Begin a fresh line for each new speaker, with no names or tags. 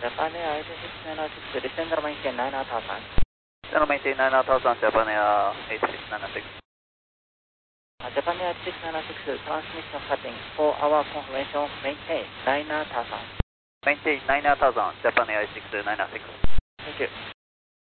Japan Air 8696, descend or maintain 9000.
Descend or maintain 9000, Japan Air 8696.
Japan Air 8696, transmission setting 4-hour confirmation, maintain 9000.
Maintain 9000, Japan Air 8696.
Thank you.